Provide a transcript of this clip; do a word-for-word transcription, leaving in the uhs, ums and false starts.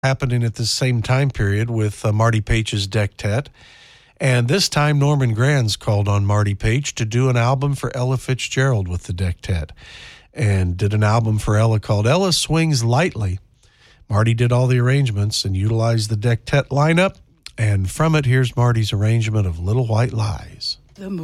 happening at the same time period with uh, Marty Page's Dectet. And this time, Norman Granz called on Marty Page to do an album for Ella Fitzgerald with the Dectet, and did an album for Ella called Ella Swings Lightly. Marty did all the arrangements and utilized the Dectet lineup, and from it, here's Marty's arrangement of Little White Lies.